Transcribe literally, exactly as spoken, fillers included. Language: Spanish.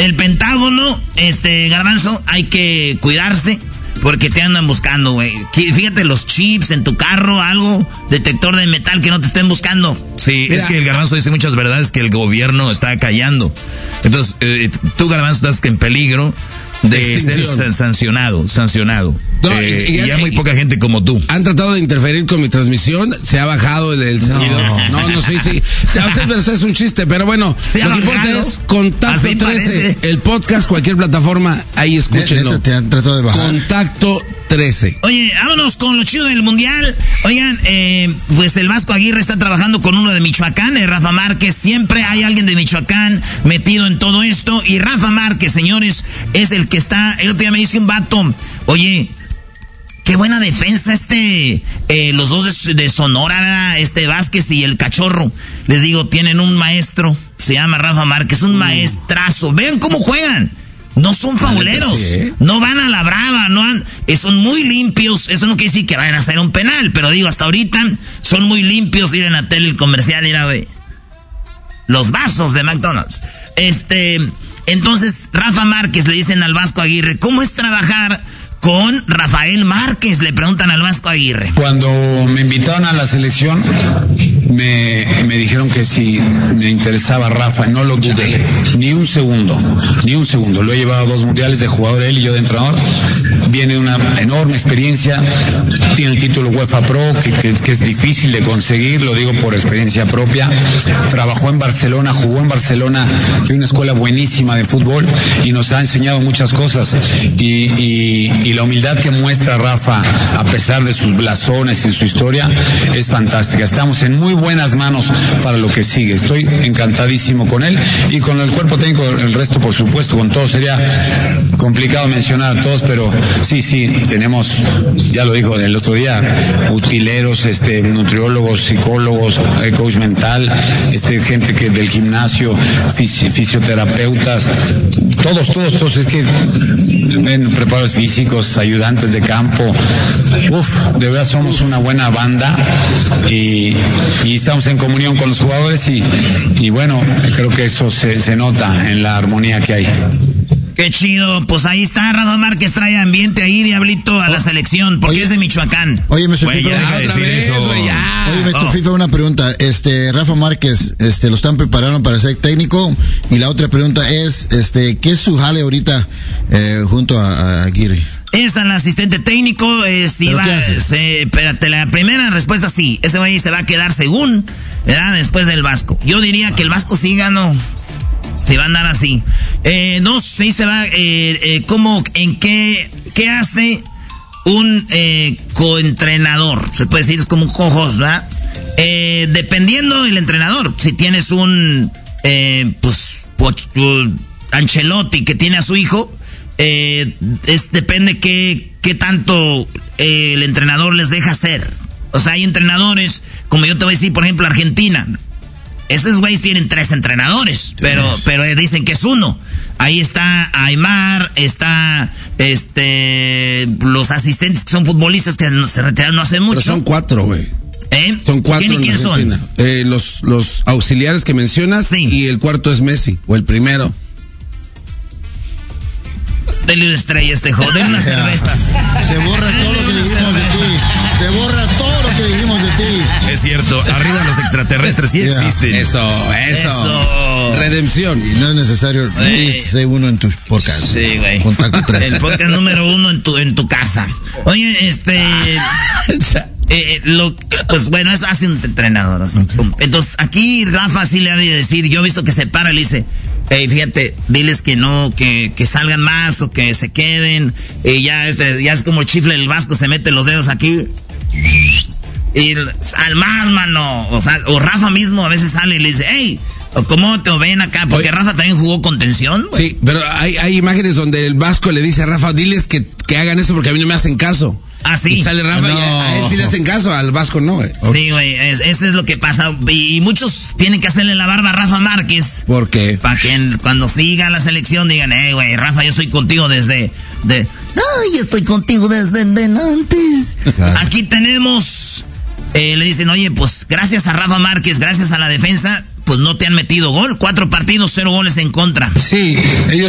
El Pentágono, este, Garbanzo, hay que cuidarse porque te andan buscando, güey. Fíjate, los chips en tu carro, algo, detector de metal que no te estén buscando. Sí, Mira. Es que el Garbanzo dice muchas verdades que el gobierno está callando. Entonces, eh, tú, Garbanzo, estás en peligro de Extinción. ser sancionado, sancionado. No, eh, y, y, y ya muy poca gente como tú. Han tratado de interferir con mi transmisión, se ha bajado el, el sonido. No, no, no sí, sí. Eso es un chiste, pero bueno, lo que importa es Contacto Así trece, parece. El podcast, cualquier plataforma, ahí escúchenlo. Te han tratado de bajar. Contacto trece. Oye, vámonos con lo chido del mundial. Oigan, eh, pues el Vasco Aguirre está trabajando con uno de Michoacán, el Rafa Márquez. Siempre hay alguien de Michoacán metido en todo esto. Y Rafa Márquez, señores, es el que está. El otro día me dice un vato, oye, qué buena defensa este, eh, los dos de, de Sonora, ¿verdad? Este Vázquez y el Cachorro. Les digo, tienen un maestro, se llama Rafa Márquez, un mm. maestrazo. Vean cómo juegan. No son fauleros, sí, ¿eh? No van a la brava, no han, eh, son muy limpios. Eso no quiere decir que vayan a hacer un penal, pero digo, hasta ahorita son muy limpios. Ir en la tele, el comercial, mira, güey, los vasos de McDonald's. Este, entonces, Rafa Márquez le dicen al Vasco Aguirre, ¿cómo es trabajar con Rafael Márquez? Le preguntan al Vasco Aguirre. Cuando me invitaron a la selección, me, me dijeron que si me interesaba Rafa, no lo dudé, ni un segundo, ni un segundo. Lo he llevado a dos mundiales de jugador, él y yo de entrenador. Viene una enorme experiencia, tiene el título UEFA Pro, que, que, que es difícil de conseguir, lo digo por experiencia propia. Trabajó en Barcelona, jugó en Barcelona, de una escuela buenísima de fútbol, y nos ha enseñado muchas cosas. Y, y, y la humildad que muestra Rafa, a pesar de sus blasones y su historia, es fantástica. Estamos en muy buenas manos para lo que sigue. Estoy encantadísimo con él y con el cuerpo técnico, el resto por supuesto, con todos. Sería complicado mencionar a todos, pero sí, sí, tenemos, ya lo dijo el otro día, utileros, este, nutriólogos, psicólogos, coach mental, este, gente que del gimnasio, fisi- fisioterapeutas, todos, todos, todos, es que ven, preparadores físicos, ayudantes de campo. Uf, de verdad somos una buena banda y, y estamos en comunión con los jugadores y, y bueno, creo que eso se, se nota en la armonía que hay. Qué chido, pues ahí está, Rafa Márquez trae ambiente ahí, Diablito, a la selección, porque oye, es de Michoacán. Oye, me FIFA, ya, otra vez, eso. Wey, ya. Oye, me oh. FIFA, una pregunta, este, Rafa Márquez, este, lo están preparando para ser técnico, y la otra pregunta es, este, ¿qué es su jale ahorita, eh, junto a, a Aguirre? Es el asistente técnico, eh, si va, se, espérate, la primera respuesta sí, ese güey se va a quedar según, ¿verdad? Después del Vasco. Yo diría que el Vasco sí ganó. Se va a andar así. Eh, no sé, se va, eh, eh, ¿cómo, en qué, qué hace un eh, coentrenador? Se puede decir, es como un co-host, ¿verdad? Eh, dependiendo del entrenador. Si tienes un, eh, pues, uh, Ancelotti que tiene a su hijo, eh, es, depende qué, qué tanto eh, el entrenador les deja hacer. O sea, hay entrenadores, como yo te voy a decir, por ejemplo, Argentina. Esos güeyes tienen tres entrenadores, pero, pero dicen que es uno. Ahí está Aymar, está este los asistentes que son futbolistas que se retiraron no hace mucho. Pero son cuatro, güey. ¿Eh? Son cuatro. ¿Quién y quién son? Eh, los, los auxiliares que mencionas, sí. Y el cuarto es Messi, o el primero. Dele una estrella a este joven, denle una cerveza. Se borra todo lo que dijimos de ti. Se borra todo lo que dijimos de ti. Es cierto, arriba los extraterrestres sí yeah. existen. Eso, eso, eso. Redención. Y no es necesario ser uno en tu podcast. Sí, güey. Contacto tres. El podcast número uno en tu, en tu casa. Oye, este... Eh, lo, pues bueno, eso hace un entrenador. Así. Okay. Entonces, aquí Rafa sí le ha de decir, yo he visto que se para y le dice, hey, fíjate, diles que no, que, que salgan más o que se queden. Y ya, este, ya es como el chifle del Vasco, se mete los dedos aquí. Y al más, mano. O sea, o Rafa mismo a veces sale y le dice, hey, ¿cómo te ven acá? Porque Oye, Rafa también jugó contención. Wey. Sí, pero hay, hay imágenes donde el Vasco le dice a Rafa, diles que, que hagan eso porque a mí no me hacen caso. Ah, sí. Y sale Rafa no. y a, a él sí le hacen caso, al Vasco no, güey. Sí, güey, es, eso es lo que pasa. Y muchos tienen que hacerle la barba a Rafa Márquez. ¿Por qué? Para que cuando siga la selección digan, hey, güey, Rafa, yo estoy contigo desde... De, ay, estoy contigo desde antes. Claro. Aquí tenemos... Eh, le dicen, oye, pues gracias a Rafa Márquez, gracias a la defensa, pues no te han metido gol. Cuatro partidos, cero goles en contra. Sí, ellos...